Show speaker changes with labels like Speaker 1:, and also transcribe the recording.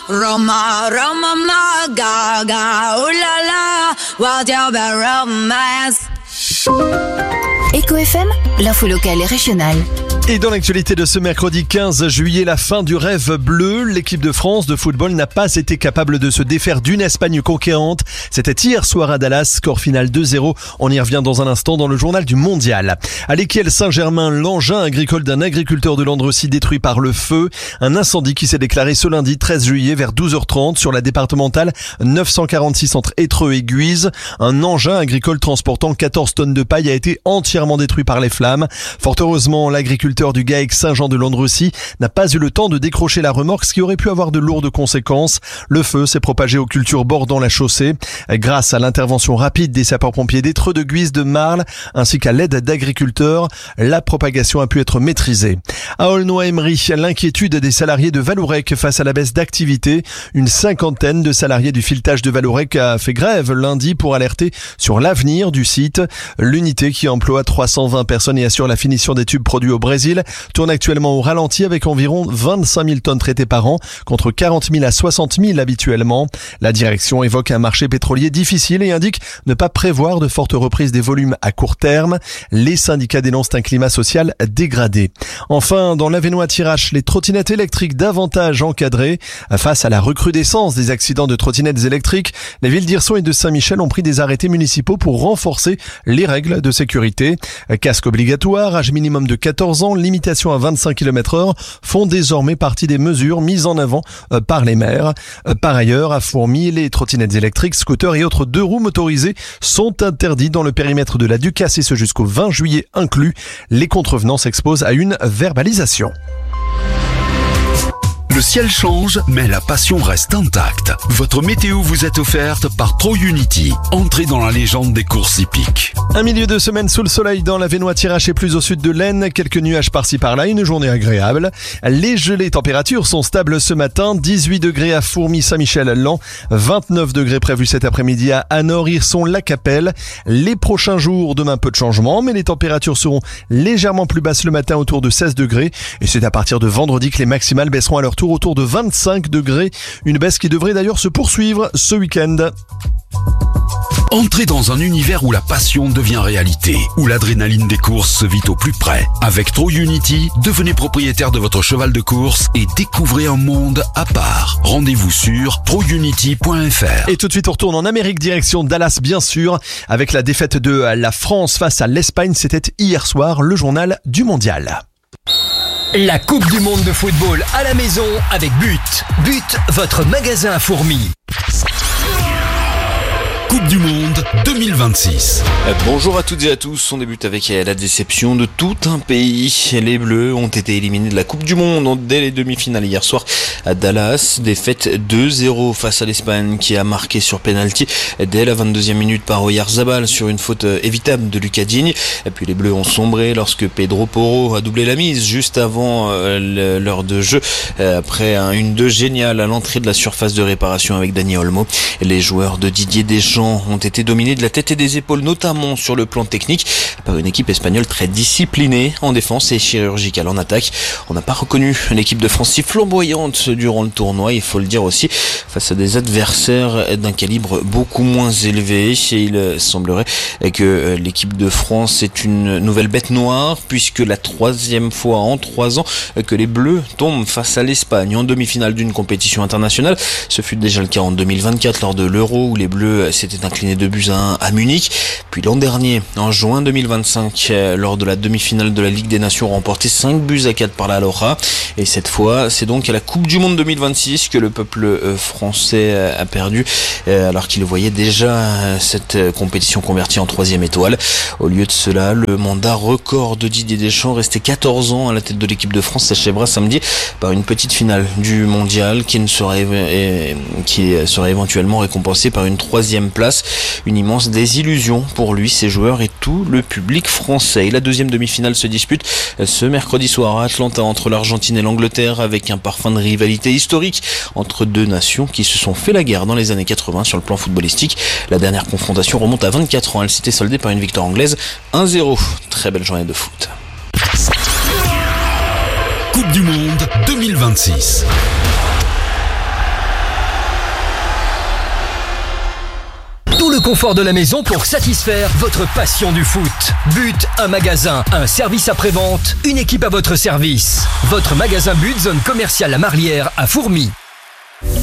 Speaker 1: Roma, Roma, ma, gaga, ooh la la, what's your bad romance?
Speaker 2: Echo FM, l'info locale et régionale.
Speaker 3: Et dans l'actualité de ce mercredi 15 juillet, la fin du rêve bleu. L'équipe de France de football n'a pas été capable de se défaire d'une Espagne conquérante. C'était hier soir à Dallas, score final 2-0. On y revient dans un instant dans le journal du mondial. À l'Equiel Saint-Germain, l'engin agricole d'un agriculteur de Landrecies détruit par le feu. Un incendie qui s'est déclaré ce lundi 13 juillet vers 12h30 sur la départementale 946 entre Étreux et Guise. Un engin agricole transportant 14 tonnes de paille a été entièrement détruit par les flammes. Fort heureusement, l'agriculteur du GAEC Saint-Jean de Landrecies n'a pas eu le temps de décrocher la remorque, ce qui aurait pu avoir de lourdes conséquences. Le feu s'est propagé aux cultures bordant la chaussée. Grâce à l'intervention rapide des sapeurs-pompiers d'Étreux, de Guise, de Marle, ainsi qu'à l'aide d'agriculteurs, la propagation a pu être maîtrisée. À Aulnoy-Emery, l'inquiétude des salariés de Vallourec face à la baisse d'activité. Une cinquantaine de salariés du filetage de Vallourec a fait grève lundi pour alerter sur l'avenir du site. L'unité qui emploie 320 personnes et assure la finition des tubes produits au Brésil tourne actuellement au ralenti avec environ 25 000 tonnes traitées par an contre 40 000 à 60 000 habituellement. La direction évoque un marché pétrolier difficile et indique ne pas prévoir de fortes reprises des volumes à court terme. Les syndicats dénoncent un climat social dégradé. Enfin, dans l'Avesnois-Thiérache, les trottinettes électriques davantage encadrées. Face à la recrudescence des accidents de trottinettes électriques, les villes d'Hirson et de Saint-Michel ont pris des arrêtés municipaux pour renforcer les règles de sécurité. Casque obligatoire, âge minimum de 14 ans, limitation à 25 km/h font désormais partie des mesures mises en avant par les maires. Par ailleurs, à Fourmies, les trottinettes électriques, scooters et autres deux roues motorisées sont interdits dans le périmètre de la Ducasse et ce jusqu'au 20 juillet inclus. Les contrevenants s'exposent à une verbalisation.
Speaker 4: Le ciel change, mais la passion reste intacte. Votre météo vous est offerte par TroUnity. Entrez dans la légende des courses hippiques.
Speaker 3: Un milieu de semaine sous le soleil dans l'Avesnois-Thiérache et plus au sud de l'Aisne. Quelques nuages par-ci par-là, une journée agréable. Les gelées températures sont stables ce matin. 18 degrés à Fourmies, Saint-Michel-Lan. 29 degrés prévus cet après-midi à Anor, Hirson, La Capelle. Les prochains jours, demain peu de changement, mais les températures seront légèrement plus basses le matin autour de 16 degrés. Et c'est à partir de vendredi que les maximales baisseront à leur tour autour de 25 degrés. Une baisse qui devrait d'ailleurs se poursuivre ce week-end.
Speaker 4: Entrez dans un univers où la passion devient réalité, où l'adrénaline des courses se vit au plus près. Avec TroUnity, devenez propriétaire de votre cheval de course et découvrez un monde à part. Rendez-vous sur trounity.fr.
Speaker 3: Et tout de suite, on retourne en Amérique, direction Dallas, bien sûr, avec la défaite de la France face à l'Espagne. C'était hier soir, le journal du mondial.
Speaker 5: La Coupe du Monde de football à la maison avec But. But, votre magasin à fourmis.
Speaker 4: Coupe du Monde 2026.
Speaker 6: Bonjour à toutes et à tous, on débute avec la déception de tout un pays. Les Bleus ont été éliminés de la Coupe du Monde dès les demi-finales hier soir à Dallas. Défaite 2-0 face à l'Espagne qui a marqué sur penalty dès la 22e minute par Oyarzabal sur une faute évitable de Lucas Digne. Et puis les Bleus ont sombré lorsque Pedro Porro a doublé la mise juste avant l'heure de jeu après un 1-2 génial à l'entrée de la surface de réparation avec Dani Olmo. Les joueurs de Didier Deschamps ont été dominés de la tête et des épaules, notamment sur le plan technique, par une équipe espagnole très disciplinée en défense et chirurgicale en attaque. On n'a pas reconnu l'équipe de France si flamboyante durant le tournoi, il faut le dire aussi, face à des adversaires d'un calibre beaucoup moins élevé. Et il semblerait que l'équipe de France est une nouvelle bête noire, puisque la 3e fois en 3 ans que les Bleus tombent face à l'Espagne en demi-finale d'une compétition internationale. Ce fut déjà le cas en 2024 lors de l'Euro où les Bleus s'étaient incliné 2-1 à Munich. Puis l'an dernier, en juin 2025, lors de la demi-finale de la Ligue des Nations, remporté 5-4 par la Lora. Et cette fois, c'est donc à la Coupe du Monde 2026 que le peuple français a perdu, alors qu'il voyait déjà cette compétition convertie en 3e étoile. Au lieu de cela, le mandat record de Didier Deschamps, resté 14 ans à la tête de l'équipe de France, s'achèvera samedi par une petite finale du mondial qui serait éventuellement récompensée par une 3e place. Une immense désillusion pour lui, ses joueurs et tout le public français. Et la 2e demi-finale se dispute ce mercredi soir à Atlanta entre l'Argentine et l'Angleterre, avec un parfum de rivalité historique entre deux nations qui se sont fait la guerre dans les années 80 sur le plan footballistique. La dernière confrontation remonte à 24 ans. Elle s'était soldée par une victoire anglaise 1-0. Très belle journée de foot.
Speaker 4: Coupe du Monde 2026.
Speaker 5: le confort de la maison pour satisfaire votre passion du foot. But, un magasin, un service après-vente, une équipe à votre service. Votre magasin But, zone commerciale La Marlière à Fourmies.